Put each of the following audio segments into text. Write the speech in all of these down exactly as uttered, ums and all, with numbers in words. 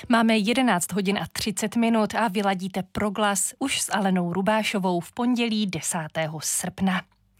Máme jedenáct hodin a třicet minut a vyladíte Proglas už s Alenou Rubášovou v pondělí desátého srpna.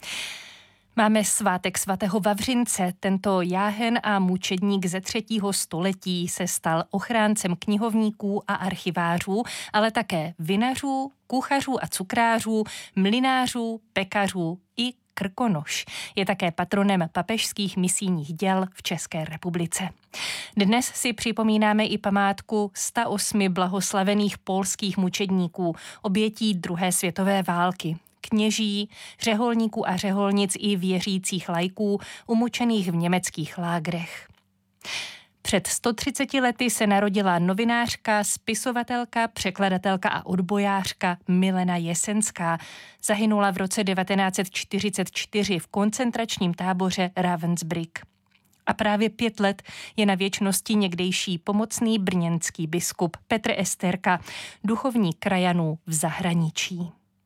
Máme svátek svatého Vavřince. Tento jáhen a mučedník ze třetího století se stal ochráncem knihovníků a archivářů, ale také vinařů, kuchařů a cukrářů, mlynářů, pekařů i krkonoš. Je také patronem papežských misijních děl v České republice. Dnes si připomínáme i památku sto osm blahoslavených polských mučedníků, obětí druhé světové války. Kněží, řeholníků a řeholnic i věřících laiků umučených v německých lágrech. Před sto třiceti lety se narodila novinářka, spisovatelka, překladatelka a odbojářka Milena Jesenská. Zahynula v roce devatenáct set čtyřicet čtyři v koncentračním táboře Ravensbrück. A právě pět let je na věčnosti někdejší pomocný brněnský biskup Petr Esterka, duchovní krajanů v zahraničí.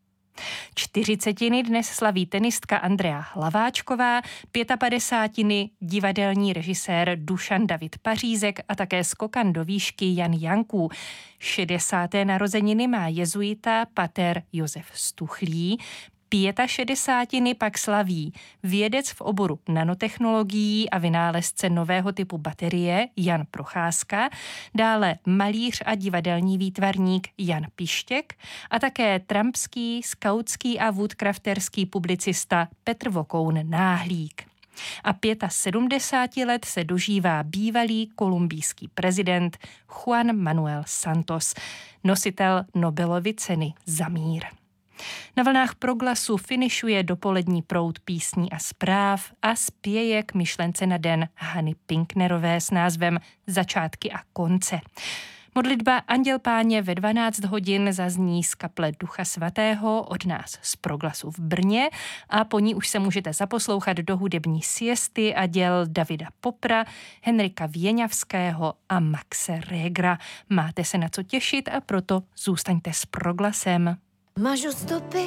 Čtyřicetiny dnes slaví tenistka Andrea Hlaváčková, pětapadesátiny divadelní režisér Dušan David Pařízek a také skokan do výšky Jan Janků. Šedesáté narozeniny má jezuita pater Josef Stuchlý, pětašedesátiny pak slaví vědec v oboru nanotechnologií a vynálezce nového typu baterie Jan Procházka, dále malíř a divadelní výtvarník Jan Pištěk a také trampský, skautský a woodcrafterský publicista Petr Vokoun Náhlík. A sedmdesáti pěti let se dožívá bývalý kolumbijský prezident Juan Manuel Santos, nositel Nobelovy ceny za mír. Na vlnách Proglasu finišuje dopolední proud písní a zpráv a spěje k myšlence na den Hany Pinknerové s názvem Začátky a konce. Modlitba Anděl Páně ve dvanáct hodin zazní z kaple Ducha Svatého od nás z Proglasu v Brně a po ní už se můžete zaposlouchat do hudební siesty a děl Davida Popra, Henrika Věňavského a Maxe Regra. Máte se na co těšit a proto zůstaňte s Proglasem. Ma giusto per